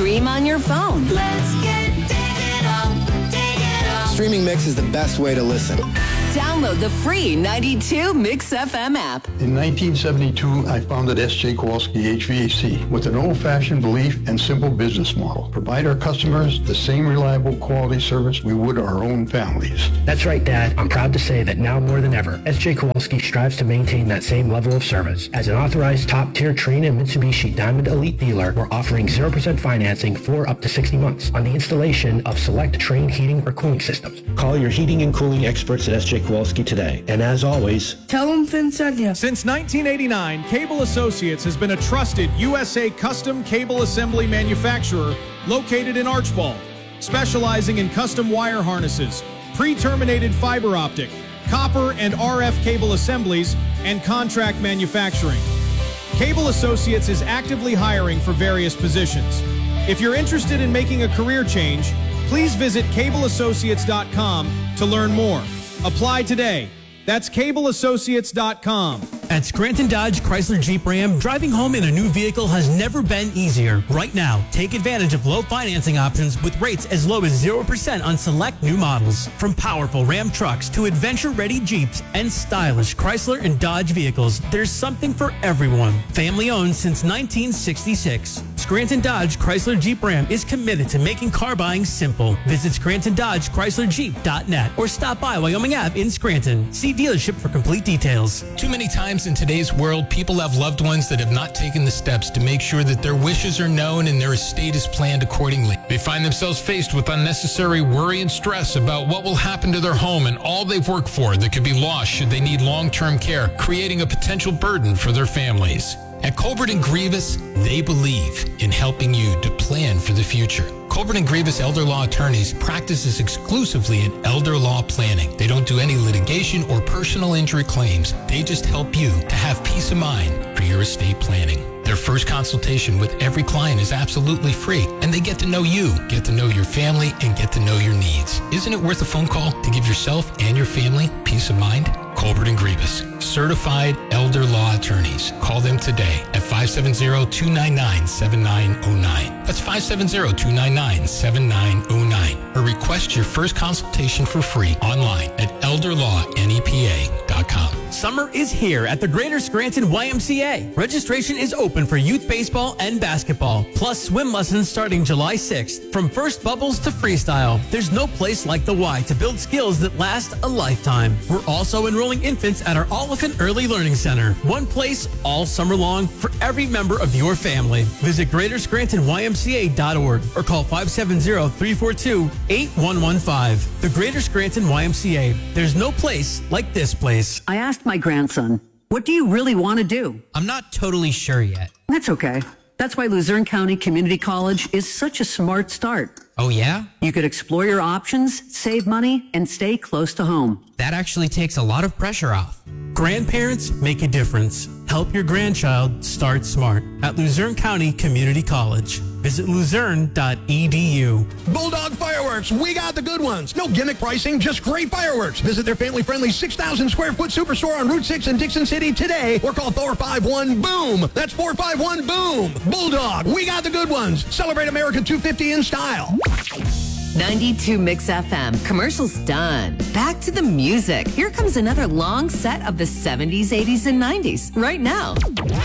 stream on your phone. Let's get digital. Streaming Mix is the best way to listen. Download the free 92 Mix FM app. In 1972, I founded S.J. Kowalski HVAC with an old-fashioned belief and simple business model. Provide our customers the same reliable quality service we would our own families. That's right, Dad. I'm proud to say that now more than ever, S.J. Kowalski strives to maintain that same level of service. As an authorized top-tier Trane and Mitsubishi Diamond Elite dealer, we're offering 0% financing for up to 60 months on the installation of select Trane heating or cooling systems. Call your heating and cooling experts at S.J. Kowalski today. And as always, tell them Finn sent you. Since 1989, Cable Associates has been a trusted USA custom cable assembly manufacturer located in Archbald, specializing in custom wire harnesses, pre-terminated fiber optic, copper and RF cable assemblies, and contract manufacturing. Cable Associates is actively hiring for various positions. If you're interested in making a career change, please visit cableassociates.com to learn more. Apply today. That's cableassociates.com. At Scranton Dodge Chrysler Jeep Ram, driving home in a new vehicle has never been easier. Right now, take advantage of low financing options with rates as low as 0% on select new models. From powerful Ram trucks to adventure-ready Jeeps and stylish Chrysler and Dodge vehicles, there's something for everyone. Family owned since 1966. Scranton Dodge Chrysler Jeep Ram is committed to making car buying simple. Visit ScrantonDodgeChryslerJeep.net or stop by Wyoming Ave in Scranton. See dealership for complete details. Too many times in today's world, people have loved ones that have not taken the steps to make sure that their wishes are known and their estate is planned accordingly. They find themselves faced with unnecessary worry and stress about what will happen to their home and all they've worked for that could be lost should they need long-term care, creating a potential burden for their families. At Colbert & Grievous, they believe in helping you to plan for the future. Colbert & Grievous Elder Law Attorneys practices exclusively in elder law planning. They don't do any litigation or personal injury claims. They just help you to have peace of mind for your estate planning. Their first consultation with every client is absolutely free, and they get to know you, get to know your family, and get to know your needs. Isn't it worth a phone call to give yourself and your family peace of mind? Colbert & Grievous, certified elder law attorneys. Call them today at 570-299-7909. That's 570-299-7909. Or request your first consultation for free online at elderlawnepa.com. Summer is here at the Greater Scranton YMCA. Registration is open for youth baseball and basketball, plus swim lessons starting July 6th. From first bubbles to freestyle, there's no place like the Y to build skills that last a lifetime. We're also enrolling infants at our Oliphant Early Learning Center. One place all summer long for every member of your family. Visit GreaterScrantonYMCA.org or call 570-342-8115. The Greater Scranton YMCA. There's no place like this place. I asked my grandson, what do you really want to do? I'm not totally sure yet. That's okay. That's why Luzerne County Community College is such a smart start. Oh, yeah? You could explore your options, save money, and stay close to home. That actually takes a lot of pressure off. Grandparents make a difference. Help your grandchild start smart at Luzerne County Community College. Visit luzerne.edu. Bulldog Fireworks, we got the good ones. No gimmick pricing, just great fireworks. Visit their family-friendly 6,000 square foot superstore on Route 6 in Dixon City today or call 451-BOOM. That's 451-BOOM. Bulldog, we got the good ones. Celebrate America 250 in style. 92 Mix FM. Commercials done. Back to the music. Here comes another long set of the 70s, 80s, and 90s right now.